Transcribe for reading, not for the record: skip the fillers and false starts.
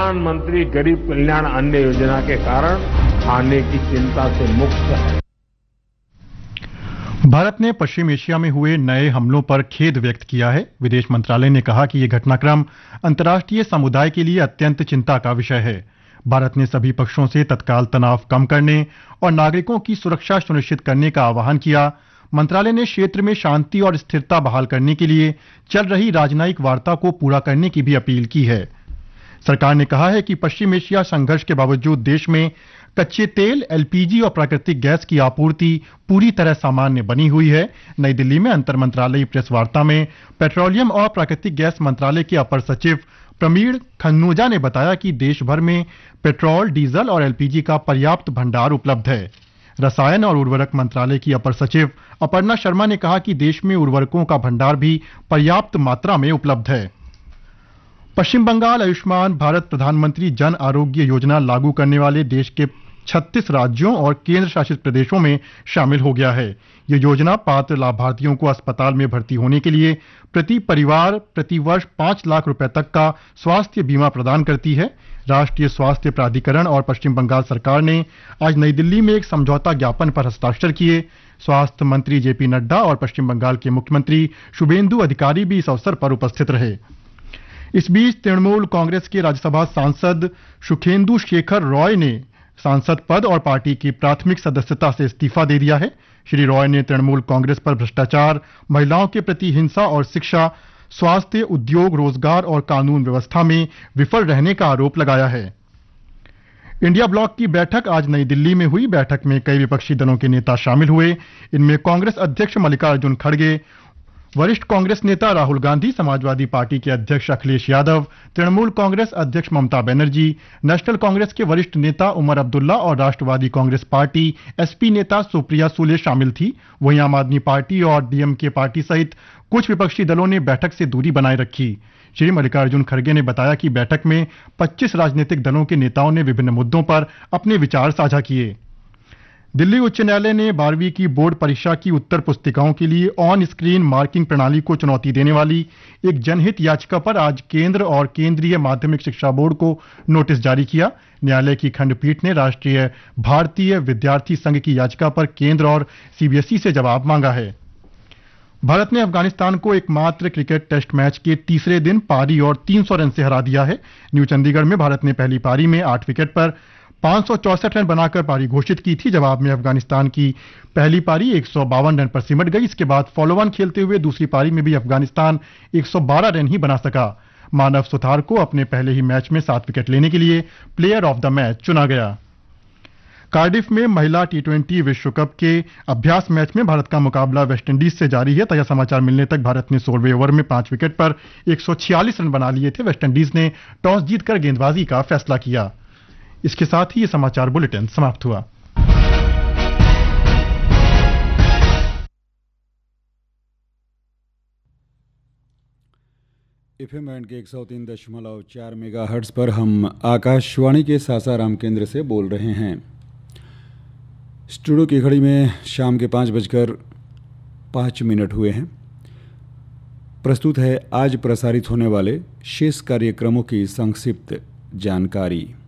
प्रधानमंत्री गरीब कल्याण अन्न योजना के कारण खाने की चिंता से मुक्त है। भारत ने पश्चिम एशिया में हुए नए हमलों पर खेद व्यक्त किया है। विदेश मंत्रालय ने कहा कि यह घटनाक्रम अंतर्राष्ट्रीय समुदाय के लिए अत्यंत चिंता का विषय है। भारत ने सभी पक्षों से तत्काल तनाव कम करने और नागरिकों की सुरक्षा सुनिश्चित करने का आह्वान किया। मंत्रालय ने क्षेत्र में शांति और स्थिरता बहाल करने के लिए चल रही राजनयिक वार्ता को पूरा करने की भी अपील की है। सरकार ने कहा है कि पश्चिम एशिया संघर्ष के बावजूद देश में कच्चे तेल, एलपीजी और प्राकृतिक गैस की आपूर्ति पूरी तरह सामान्य बनी हुई है। नई दिल्ली में अंतर मंत्रालयी प्रेस वार्ता में पेट्रोलियम और प्राकृतिक गैस मंत्रालय के अपर सचिव प्रमीण खन्नूजा ने बताया कि देश भर में पेट्रोल, डीजल और एलपीजी का पर्याप्त भंडार उपलब्ध है। रसायन और उर्वरक मंत्रालय की अपर सचिव अपर्णा शर्मा ने कहा कि देश में उर्वरकों का भंडार भी पर्याप्त मात्रा में उपलब्ध है। पश्चिम बंगाल आयुष्मान भारत प्रधानमंत्री जन आरोग्य योजना लागू करने वाले देश के 36 राज्यों और केंद्र शासित प्रदेशों में शामिल हो गया है। यह योजना पात्र लाभार्थियों को अस्पताल में भर्ती होने के लिए प्रति परिवार प्रति वर्ष 5 लाख रुपए तक का स्वास्थ्य बीमा प्रदान करती है। राष्ट्रीय स्वास्थ्य प्राधिकरण और पश्चिम बंगाल सरकार ने आज नई दिल्ली में एक समझौता ज्ञापन पर हस्ताक्षर किए। स्वास्थ्य मंत्री जेपी नड्डा और पश्चिम बंगाल के मुख्यमंत्री शुभेंदु अधिकारी भी इस अवसर पर उपस्थित रहे। इस बीच तृणमूल कांग्रेस के राज्यसभा सांसद सुखेंदु शेखर रॉय ने सांसद पद और पार्टी की प्राथमिक सदस्यता से इस्तीफा दे दिया है। श्री रॉय ने तृणमूल कांग्रेस पर भ्रष्टाचार, महिलाओं के प्रति हिंसा और शिक्षा, स्वास्थ्य, उद्योग, रोजगार और कानून व्यवस्था में विफल रहने का आरोप लगाया है। इंडिया ब्लॉक की बैठक आज नई दिल्ली में हुई। बैठक में कई विपक्षी दलों के नेता शामिल हुए। इनमें कांग्रेस अध्यक्ष मल्लिकार्जुन खड़गे, वरिष्ठ कांग्रेस नेता राहुल गांधी, समाजवादी पार्टी के अध्यक्ष अखिलेश यादव, तृणमूल कांग्रेस अध्यक्ष ममता बनर्जी, नेशनल कांग्रेस के वरिष्ठ नेता उमर अब्दुल्ला और राष्ट्रवादी कांग्रेस पार्टी एसपी नेता सुप्रिया सुले शामिल थी। वहीं आम आदमी पार्टी और डीएमके पार्टी सहित कुछ विपक्षी दलों ने बैठक से दूरी बनाए रखी। श्री मल्लिकार्जुन खड़गे ने बताया कि बैठक में 25 राजनीतिक दलों के नेताओं ने विभिन्न मुद्दों पर अपने विचार साझा किए। दिल्ली उच्च न्यायालय ने 12वीं की बोर्ड परीक्षा की उत्तर पुस्तिकाओं के लिए ऑन स्क्रीन मार्किंग प्रणाली को चुनौती देने वाली एक जनहित याचिका पर आज केंद्र और केंद्रीय माध्यमिक शिक्षा बोर्ड को नोटिस जारी किया। न्यायालय की खंडपीठ ने राष्ट्रीय भारतीय विद्यार्थी संघ की याचिका पर केंद्र और सीबीएसई से जवाब मांगा है। भारत ने अफगानिस्तान को एकमात्र क्रिकेट टेस्ट मैच के तीसरे दिन पारी और 300 रन से हरा दिया है। न्यू चंडीगढ़ में भारत ने पहली पारी में 8 विकेट पर 564 रन बनाकर पारी घोषित की थी। जवाब में अफगानिस्तान की पहली पारी 152 रन पर सिमट गई। इसके बाद फॉलो ऑन खेलते हुए दूसरी पारी में भी अफगानिस्तान 112 रन ही बना सका। मानव सुथार को अपने पहले ही मैच में 7 विकेट लेने के लिए प्लेयर ऑफ द मैच चुना गया। कार्डिफ में महिला टी20 विश्व कप के अभ्यास मैच में भारत का मुकाबला वेस्टइंडीज से जारी है। ताजा समाचार मिलने तक भारत ने 16वें ओवर में 5 विकेट पर 146 रन बना लिए थे। वेस्टइंडीज ने टॉस जीतकर गेंदबाजी का फैसला किया। इसके साथ ही ये समाचार बुलेटिन समाप्त हुआ। एफएम बैंड के 103.4 मेगाहर्ट्ज पर हम आकाशवाणी के सासाराम केंद्र से बोल रहे हैं। स्टूडियो की घड़ी में शाम के 5:05 हुए हैं। प्रस्तुत है आज प्रसारित होने वाले शेष कार्यक्रमों की संक्षिप्त जानकारी।